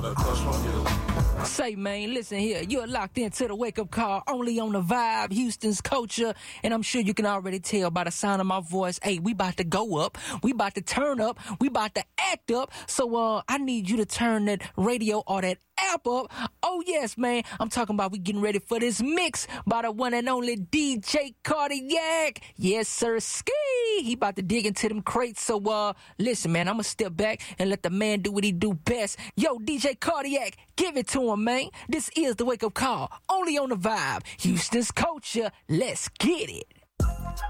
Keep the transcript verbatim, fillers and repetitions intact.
Say, man, listen here. You're locked into the wake-up call, only on the Vibe, Houston's culture. And I'm sure you can already tell by the sound of my voice, hey, we about to go up. We about to turn up. We about to act up. So uh, I need you to turn that radio or that app up. Oh, yes, man. I'm talking about we getting ready for this mix by the one and only D J Cardiac. Yes, sir. Ski. He about to dig into them crates. So uh, listen, man, I'm going to step back and let the man do what he do best. Yo, D J Cardiac, give it to him, man. This is the wake-up call, only on the Vibe, Houston's culture. Let's get it.